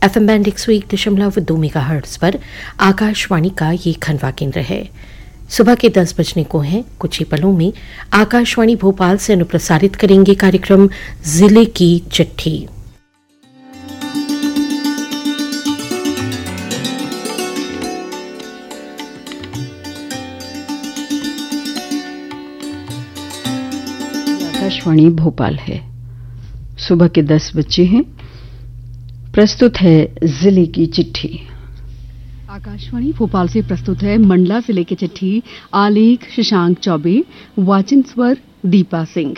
FM band 101.2 megahertz पर आकाशवाणी का ये खंडवा केंद्र है। सुबह के 10 बजने को हैं। कुछ ही पलों में आकाशवाणी भोपाल से अनुप्रसारित करेंगे कार्यक्रम जिले की चिट्ठी। आकाशवाणी भोपाल है। सुबह के 10 बजे हैं। प्रस्तुत है जिले की चिट्ठी। आकाशवाणी भोपाल से प्रस्तुत है मंडला जिले की चिट्ठी। आलेख शशांक चौबे, वाचन स्वर दीपा सिंह।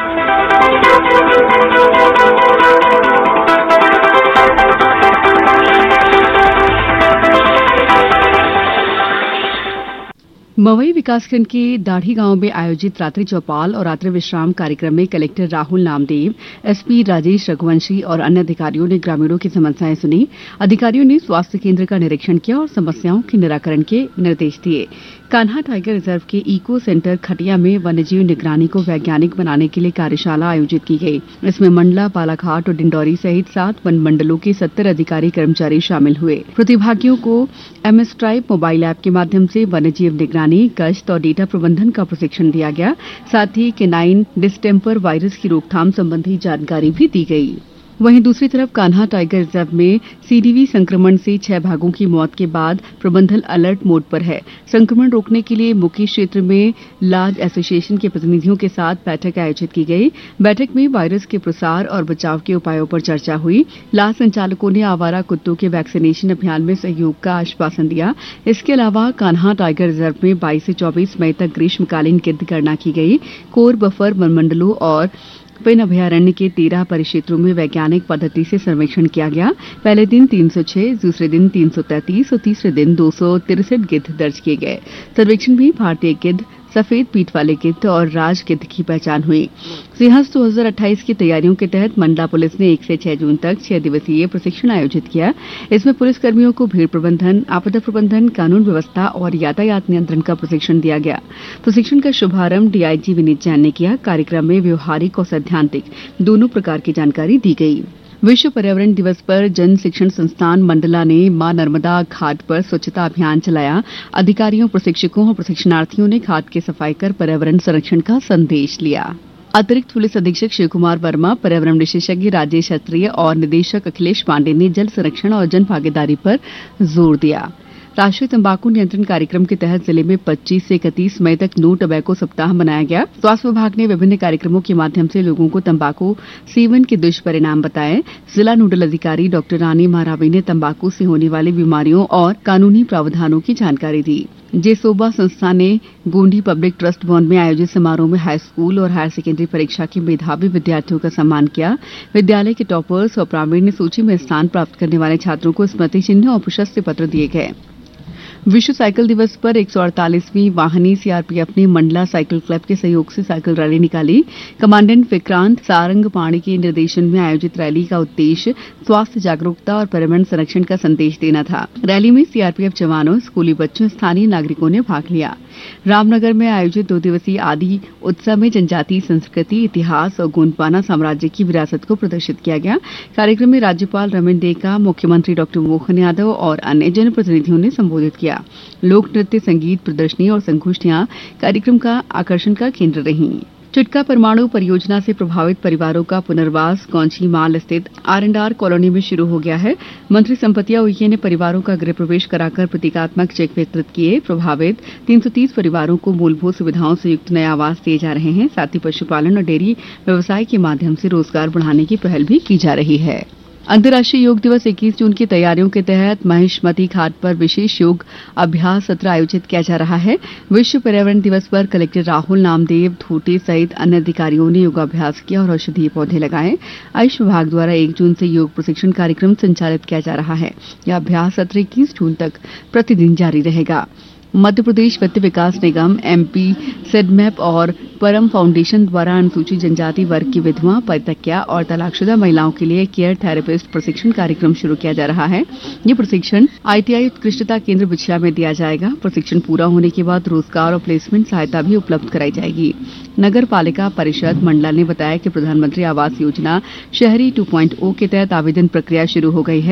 मवई विकासखंड के दाढ़ी गांव में आयोजित रात्रि चौपाल और रात्रि विश्राम कार्यक्रम में कलेक्टर राहुल नामदेव, एसपी राजेश रघुवंशी और अन्य अधिकारियों ने ग्रामीणों की समस्याएं सुनी। अधिकारियों ने स्वास्थ्य केंद्र का निरीक्षण किया और समस्याओं के निराकरण के निर्देश दिए। कान्हा टाइगर रिजर्व के इको सेंटर खटिया में वन्यजीव निगरानी को वैज्ञानिक बनाने के लिए कार्यशाला आयोजित की गई। इसमें मंडला, बालाघाट और डिंडौरी सहित 7 वन मंडलों के 70 अधिकारी कर्मचारी शामिल हुए। प्रतिभागियों को MS ट्राइब मोबाइल ऐप के माध्यम से वन्यजीव निगरानी, गश्त और डेटा प्रबंधन का प्रशिक्षण दिया गया। साथ ही केनाइन डिस्टेम्पर वायरस की रोकथाम संबंधी जानकारी भी दी गई। वहीं दूसरी तरफ कान्हा टाइगर रिजर्व में CDV संक्रमण से 6 बाघों की मौत के बाद प्रबंधन अलर्ट मोड पर है। संक्रमण रोकने के लिए मुख्य क्षेत्र में लाज एसोसिएशन के प्रतिनिधियों के साथ बैठक आयोजित की गई। बैठक में वायरस के प्रसार और बचाव के उपायों पर चर्चा हुई। लाज संचालकों ने आवारा कुत्तों के वैक्सीनेशन अभियान में सहयोग का आश्वासन दिया। इसके अलावा कान्हा टाइगर रिजर्व में 22 से 24 मई तक ग्रीष्मकालीन गिद्ध गणना की गई। कोर बफर वनमंडलों और पेन अभयारण्य के 13 परिक्षेत्रों में वैज्ञानिक पद्धति से सर्वेक्षण किया गया। पहले दिन 306, दूसरे दिन 333 और तीसरे दिन 263 गिद्ध दर्ज किए गए। सर्वेक्षण में भारतीय गिद्ध, सफेद पीठ वाले गिद्ध और राज गिद्ध की पहचान हुई। सिंहस्थ 2028 की तैयारियों के तहत मंडला पुलिस ने 1 से 6 जून तक 6 दिवसीय प्रशिक्षण आयोजित किया। इसमें पुलिसकर्मियों को भीड़ प्रबंधन, आपदा प्रबंधन, कानून व्यवस्था और यातायात नियंत्रण का प्रशिक्षण दिया गया। प्रशिक्षण का शुभारंभ DIG विनीत जैन ने किया। कार्यक्रम में व्यवहारिक और सैद्धांतिक दोनों प्रकार की जानकारी दी गई। विश्व पर्यावरण दिवस पर जन शिक्षण संस्थान मंडला ने मां नर्मदा घाट पर स्वच्छता अभियान चलाया। अधिकारियों, प्रशिक्षकों और प्रशिक्षणार्थियों ने घाट की सफाई कर पर्यावरण संरक्षण का संदेश लिया। अतिरिक्त पुलिस अधीक्षक शिव कुमार वर्मा, पर्यावरण विशेषज्ञ राजेश क्षत्रिय और निदेशक अखिलेश पांडे ने जल संरक्षण और जन भागीदारी पर जोर दिया। राष्ट्रीय तंबाकू नियंत्रण कार्यक्रम के तहत जिले में 25 से 31 मई तक नो टबैको सप्ताह मनाया गया। स्वास्थ्य विभाग ने विभिन्न कार्यक्रमों के माध्यम से लोगों को तंबाकू सेवन के दुष्परिणाम बताए। जिला नोडल अधिकारी डॉक्टर रानी महारावी ने तंबाकू से होने वाली बीमारियों और कानूनी प्रावधानों की जानकारी दी। जेसोबा संस्था ने गोंडी पब्लिक ट्रस्ट भवन में आयोजित समारोह में हाई स्कूल और हायर सेकेंडरी परीक्षा के मेधावी विद्यार्थियों का सम्मान किया। विद्यालय के टॉपर्स और प्रावीण्य सूची में स्थान प्राप्त करने वाले छात्रों को स्मृति चिन्ह और प्रशस्ति पत्र दिए गए। विश्व साइकिल दिवस पर 148वीं वाहिनी CRPF ने मंडला साइकिल क्लब के सहयोग से साइकिल रैली निकाली। कमांडेंट विक्रांत सारंगपाणी के निर्देशन में आयोजित रैली का उद्देश्य स्वास्थ्य जागरूकता और पर्यावरण संरक्षण का संदेश देना था। रैली में CRPF जवानों, स्कूली बच्चों, स्थानीय नागरिकों ने भाग लिया। रामनगर में आयोजित 2 दिवसीय आदि उत्सव में जनजातीय संस्कृति, इतिहास और गोंडवाना साम्राज्य की विरासत को प्रदर्शित किया गया। कार्यक्रम में राज्यपाल रमन डेका, मुख्यमंत्री डॉक्टर मोहन यादव और अन्य जनप्रतिनिधियों ने संबोधित किया। लोक नृत्य, संगीत प्रदर्शनी और संगोष्ठियां कार्यक्रम का आकर्षण का केंद्र रहीं। चुटका परमाणु परियोजना से प्रभावित परिवारों का पुनर्वास कौंची माल स्थित R&R कॉलोनी में शुरू हो गया है। मंत्री संपतिया उइके ने परिवारों का गृह प्रवेश कराकर प्रतीकात्मक चेक वितरित किए। प्रभावित 330 परिवारों को मूलभूत सुविधाओं से युक्त नए आवास दिए जा रहे हैं। साथ ही पशुपालन और डेयरी व्यवसाय के माध्यम से रोजगार बढ़ाने की पहल भी की जा रही है। अंतर्राष्ट्रीय योग दिवस 21 जून की तैयारियों के तहत महिष्मती घाट पर विशेष योग अभ्यास सत्र आयोजित किया जा रहा है। विश्व पर्यावरण दिवस पर कलेक्टर राहुल नामदेव धोटे सहित अन्य अधिकारियों ने योगाभ्यास किया और औषधीय पौधे लगाए। आयुष विभाग द्वारा 1 जून से योग प्रशिक्षण कार्यक्रम संचालित किया जा रहा है। यह अभ्यास सत्र 21 जून तक प्रतिदिन जारी रहेगा। मध्य प्रदेश वित्त विकास निगम, MP, सेडमैप और परम फाउंडेशन द्वारा अनुसूचित जनजाति वर्ग की विधवा, परित्यक्ता और तलाकशुदा महिलाओं के लिए केयर थेरेपिस्ट प्रशिक्षण कार्यक्रम शुरू किया जा रहा है। ये प्रशिक्षण ITI उत्कृष्टता केंद्र बिछिया में दिया जाएगा। प्रशिक्षण पूरा होने के बाद रोजगार और प्लेसमेंट सहायता भी उपलब्ध कराई जाएगी। नगर पालिका परिषद मंडला ने बताया कि प्रधानमंत्री आवास योजना शहरी 2.0 के तहत आवेदन प्रक्रिया शुरू हो गई है।